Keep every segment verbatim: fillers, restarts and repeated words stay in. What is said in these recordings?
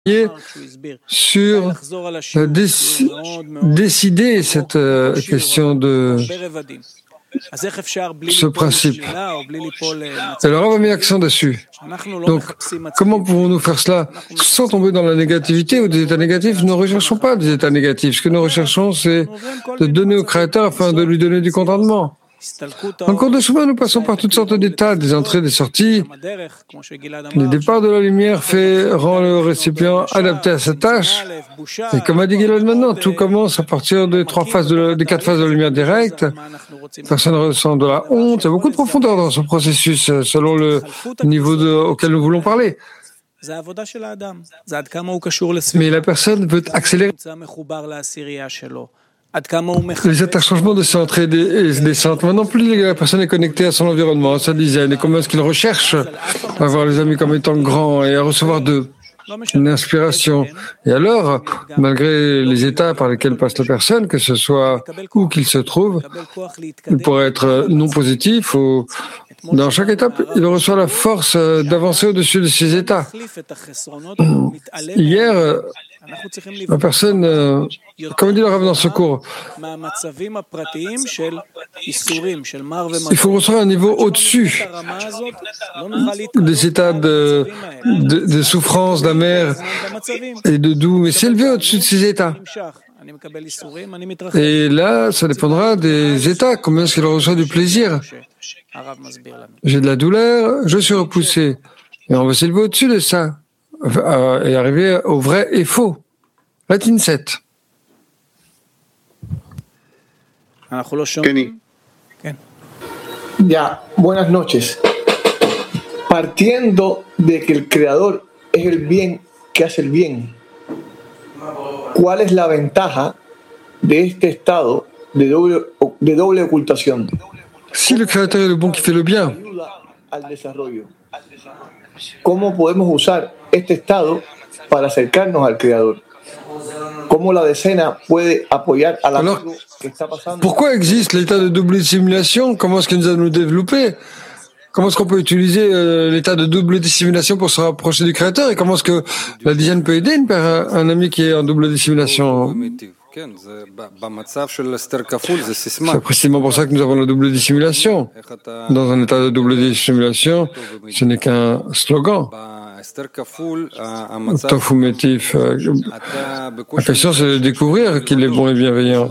sur euh, déc- décider cette euh, question de ce principe. Et le Rav a mis l'accent dessus. Donc, comment pouvons-nous faire cela sans tomber dans la négativité ou des états négatifs? Nous ne recherchons pas des états négatifs. Ce que nous recherchons, c'est de donner au Créateur afin de lui donner du contentement. En cours de chemin, nous passons par toutes sortes d'états, des entrées, des sorties. Le départ de la lumière fait, rend le récipient adapté à sa tâche. Et comme a dit Gilad maintenant, tout commence à partir des trois phases de, des quatre phases de la lumière directe. Personne ressent de la honte. Il y a beaucoup de profondeur dans ce processus, selon le niveau de, auquel nous voulons parler. Mais la personne veut accélérer les interchangements de centres et des, des centres. Maintenant, plus la personne est connectée à son environnement, à sa dizaine, et comment est-ce qu'il recherche à voir les amis comme étant grands et à recevoir d'eux une inspiration. Et alors, malgré les états par lesquels passe la personne, que ce soit où qu'il se trouve, il pourrait être non positif ou dans chaque étape, il reçoit la force d'avancer au-dessus de ces états. Hier, la personne, euh, comme dit le Rav dans ce cours, il faut recevoir un niveau au-dessus des états de, de, de souffrance, d'amer et de doux, mais s'élever au-dessus de ces états. Et là, ça dépendra des états, combien est-ce qu'il reçoit du plaisir. J'ai de la douleur, je suis repoussé. Et on va s'élever au-dessus de ça et arriver au vrai et faux. Latin sept. Kenny. Ya, buenas noches. Partiendo de que el Creador es el bien que hace el bien, ¿cuál es la ventaja de este estado de doble, de doble ocultación? Si le Créateur est le bon qui fait le bien, Al desarrollo. ¿Cómo podemos usar este estado para acercarnos al Creador? ¿Cómo la decena puede apoyar al amigo que está pasando? Pourquoi existe l'état de double dissimulation? Comment est-ce que nous allons le développer? Comment est-ce qu'on peut utiliser euh, l'état de double dissimulation pour se rapprocher du Créateur? Et comment est-ce que la dizaine peut aider une, un, un ami qui est en double dissimulation? C'est précisément pour ça que nous avons la double dissimulation. Dans un état de double dissimulation, ce n'est qu'un slogan. Tofumétif. La question, c'est de découvrir qu'il est bon et bienveillant.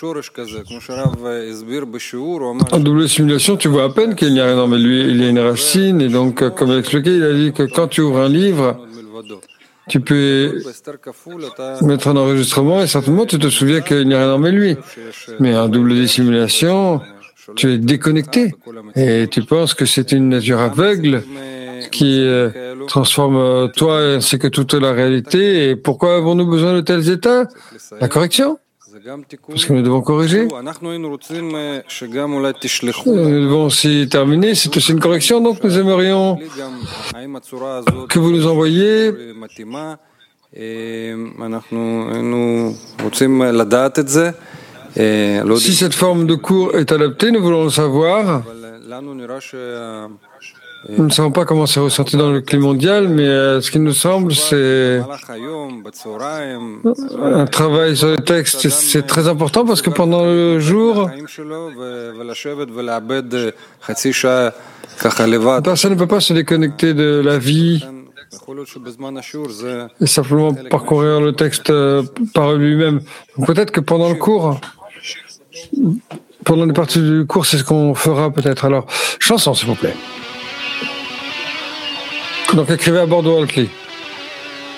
En double dissimulation, tu vois à peine qu'il n'y a rien dans lui. Il y a une racine, et donc, comme il a expliqué, il a dit que quand tu ouvres un livre, tu peux mettre un enregistrement et certainement tu te souviens qu'il n'y a rien dans lui. Mais en double dissimulation, tu es déconnecté et tu penses que c'est une nature aveugle qui euh, transforme toi ainsi que toute la réalité. Et pourquoi avons-nous besoin de tels états? La correction. Parce que nous devons corriger. Nous devons aussi terminer. C'est aussi une correction. Donc nous aimerions que vous nous envoyiez si cette forme de cours est adaptée. Nous voulons le savoir. Nous ne savons pas comment c'est ressenti dans le climat mondial, mais euh, ce qui nous semble, c'est un travail sur le texte. C'est très important parce que pendant le jour, personne ne peut pas se déconnecter de la vie et simplement parcourir le texte par lui-même. Peut-être que pendant le cours, pendant les parties du cours, c'est ce qu'on fera peut-être. Alors, chanson, s'il vous plaît. Donc écrivez à Bordeaux Alclé.